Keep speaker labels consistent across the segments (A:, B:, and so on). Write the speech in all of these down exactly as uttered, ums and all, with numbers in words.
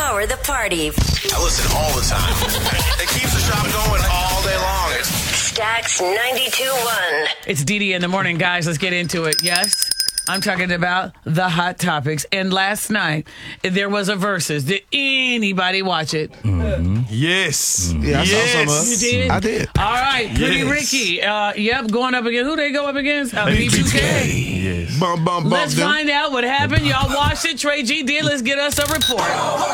A: power the party.
B: I listen all the time. It keeps the shop going all day long.
A: Stax ninety-two point one.
C: It's Dee Dee in the morning, guys. Let's get into it. Yes, I'm talking about the hot topics. And last night, there was a Versus. Did anybody watch it?
D: Mm-hmm. Yes.
E: Mm-hmm. Yeah, I
D: yes.
E: saw some of it.
C: You did?
E: I did.
C: All right. Pretty
D: Yes.
C: Ricky. Uh, yep, going up against, who they go up against? Uh, B two K.
D: Yes.
E: Bum, bum, bum,
C: Let's
E: them.
C: find out what happened. Y'all watched it. Trey G did. Let's get us a report.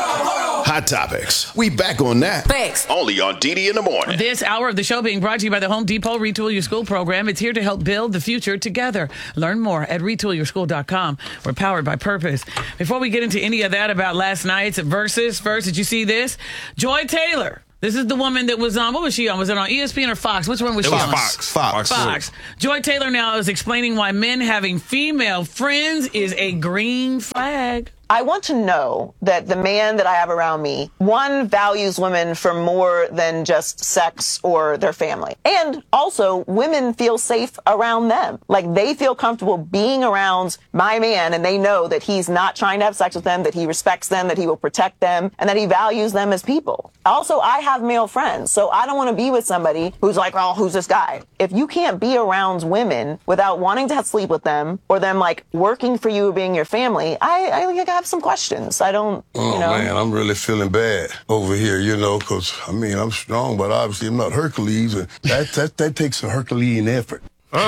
B: Hot Topics. We back on that.
A: Thanks.
B: Only on D D in the morning.
C: This hour of the show being brought to you by the Home Depot Retool Your School program. It's here to help build the future together. Learn more at retool your school dot com. We're powered by purpose. Before we get into any of that about last night's Versus, first, did you see this? Joy Taylor. This is the woman that was on, what was she on? Was it on E S P N or Fox? Which one was
D: It
C: she
D: was
C: on?
D: Fox.
E: Fox.
C: Fox. Joy Taylor now is explaining why men having female friends is a green flag.
F: I want to know that the man that I have around me, one, values women for more than just sex or their family. And also, women feel safe around them. Like, they feel comfortable being around my man, and they know that he's not trying to have sex with them, that he respects them, that he will protect them, and that he values them as people. Also, I have male friends, so I don't want to be with somebody who's like, oh, who's this guy? If you can't be around women without wanting to have sleep with them, or them, like, working for you or being your family, I, I think I have some questions. I don't,
G: Oh,
F: you know.
G: man, I'm really feeling bad over here, you know, because, I mean, I'm strong, but obviously I'm not Hercules, and that, that, that takes a Herculean effort.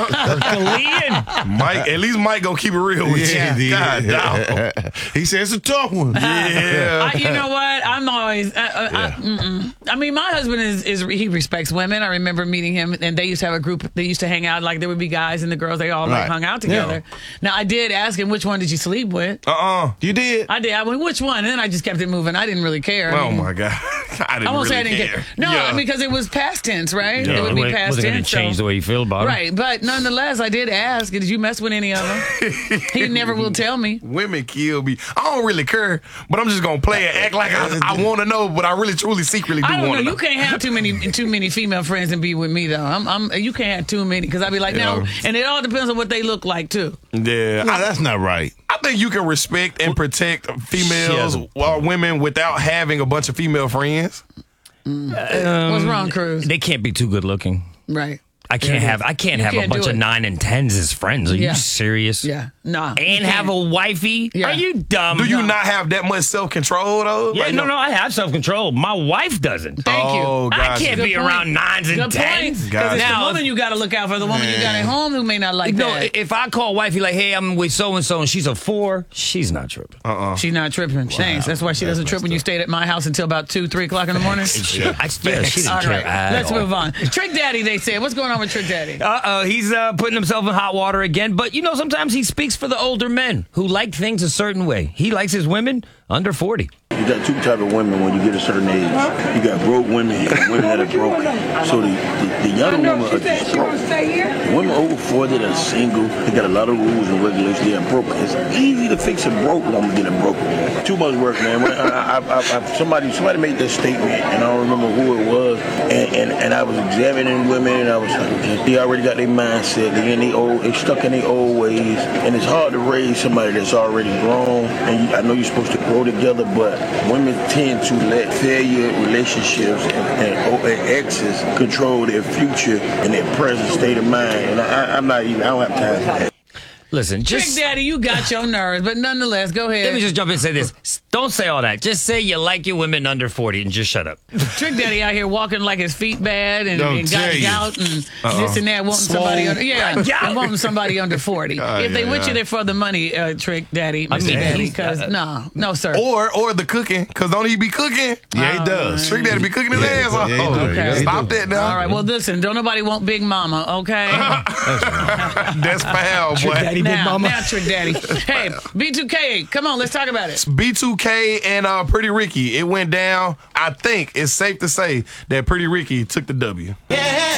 D: Herculean. Mike, at least Mike gonna keep it real with
E: Yeah,
D: you.
E: he
D: God,
E: did.
D: dog.
E: He said it's a tough one.
D: Yeah.
C: I, you know what? I'm always. Uh, uh, I, mm-mm. I mean, my husband is, is he respects women. I remember meeting him, and they used to have a group. They used to hang out. Like there would be guys and the girls. They all like
E: Right.
C: hung out together. Now I did ask him which one did you sleep with.
D: Uh-uh.
E: You did?
C: I did. I went which one, and then I just kept it moving. I didn't really care.
D: Oh, my God. I didn't
C: I won't
D: really
C: say I didn't
D: care.
C: care. No,
D: Yeah.
C: because it was past tense, right?
H: Yeah,
C: it would be
H: wasn't-
C: past
H: wasn't gonna
C: tense.
H: change
C: so-
H: the way you feel about it.
C: Right, but nonetheless, I did ask, did you mess with any of them? He never will tell me.
D: Women kill me. I don't really care, but I'm just gonna play and act like I, I want to know, but I really, truly, secretly do
C: I don't know.
D: want to know.
C: You can't have too many too many female friends and be with me though. I'm, I'm you can't have too many because I'd be like no,
D: Yeah.
C: and it all depends on what they look like too.
D: Yeah,
E: No,
D: I,
E: that's not right.
D: I think you can respect and protect females
H: has-
D: or women without having a bunch of female friends.
C: What's wrong, Cruz?
H: They can't be too good looking.
C: Right.
H: I can't have I can't
C: You
H: have
C: can't
H: a bunch
C: do
H: of
C: it.
H: nine and tens as friends. Are
C: Yeah.
H: you serious?
C: Yeah. Nah.
H: And have a wifey?
C: Yeah.
H: Are you dumb?
D: Do you
C: No.
D: not have that much self control though?
H: Yeah,
D: Like,
H: no, no, I have self control. My wife doesn't.
C: Thank
D: Oh,
C: you.
D: God.
H: I
D: Gotcha.
H: can't
C: Good
H: be
C: point.
H: around nines and
C: Good point.
H: tens.
C: Because it's the
H: Now,
C: woman you got to look out for. The woman you got at home who may not like
H: no,
C: that.
H: if I call wifey like, hey, I'm with so and so, and she's a four, she's not tripping.
D: Uh-uh.
C: She's not tripping. Thanks. That's why she doesn't trip when you stayed at my house until about two, three o'clock in the morning.
H: Yeah, I, yeah, she didn't
C: All
H: care
C: right,
H: at
C: let's
H: all.
C: move on. Trick Daddy, they said. What's going on with Trick Daddy?
H: Uh oh, he's uh, putting himself in hot water again. But you know, sometimes he speaks for the older men who like things a certain way. He likes his women under forty.
I: You got two type of women when you get a certain age. You got broke women and women that are broken. So the, the, the younger women are just broke. The women over forty that are single, they got a lot of rules and regulations. They are broken. It's easy to fix a broke, but I'm gonna get a broke. Too much work, man. When I, I, I, I, somebody somebody made that statement, and I don't remember who it was. And, and, and I was examining women, and I was like, okay, they already got their mindset. They in their old, they stuck in their old ways, and it's hard to raise somebody that's already grown. And you, I know you're supposed to grow together, but women tend to let failure relationships and, and, and exes control their future and their present state of mind. And I, I'm not even, I don't have time for that.
H: Listen,
C: Trick
H: just
C: Daddy, you got your nerves, but nonetheless, go ahead.
H: let me just jump in and say this. Don't say all that. Just say you like your women under forty and just shut up.
C: Trick Daddy out here walking like his feet bad and,
E: Don't
C: and
E: tell
C: got
E: you.
C: gout and this and that, wanting somebody under, yeah, and wanting somebody under forty.
D: Uh,
C: if they
D: yeah,
C: with you,
D: yeah.
C: they're for the money, uh, Trick Daddy, Mister
H: mean,
C: Daddy,
H: he's-
C: because no, no, sir.
D: Or or the cooking, because don't he be cooking?
E: Yeah, he does.
D: Trick Daddy be cooking his
E: Yeah,
D: ass off.
E: yeah, he do.
C: Okay.
E: Yeah, he
D: Stop
E: do.
D: that now.
C: All right, well, listen, don't nobody want Big Mama, okay?
D: That's foul, boy.
H: Daddy, big
C: now,
H: mama.
C: now, Trick Daddy. Hey, B two K, come on, let's talk about it.
D: B two K and uh, Pretty Ricky, it went down. I think it's safe to say that Pretty Ricky took the W.